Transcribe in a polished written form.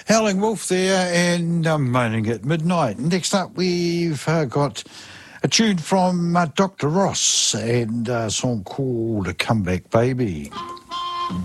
Howling Wolf there, and Moaning at Midnight. Next up, we've got a tune from Dr. Ross and a song called Comeback Baby.